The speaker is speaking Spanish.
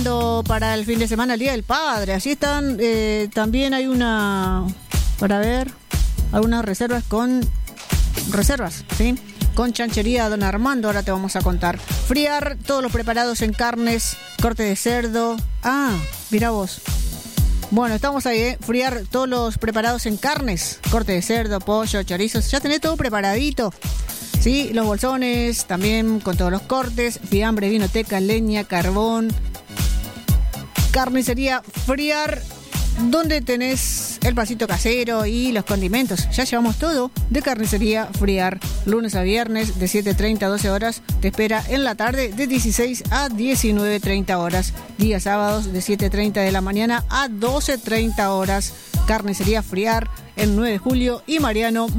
Para el fin de semana, el Día del Padre. Así están. También hay para ver, algunas reservas, ¿sí? Con Chanchería Don Armando, ahora te vamos a contar. Friar todos los preparados en carnes, corte de cerdo. Mirá vos. Bueno, estamos ahí, Friar todos los preparados en carnes, corte de cerdo, pollo, chorizos. Ya tenés todo preparadito. Sí, los bolsones, también con todos los cortes, fiambre, vinoteca, leña, carbón. Carnicería Friar, donde tenés el pasito casero y los condimentos. Ya llevamos todo de Carnicería Friar. Lunes a viernes de 7:30 a 12 horas. Te espera en la tarde de 16 a 19:30 horas. Días sábados de 7:30 de la mañana a 12:30 horas. Carnicería Friar, el 9 de julio y Mariano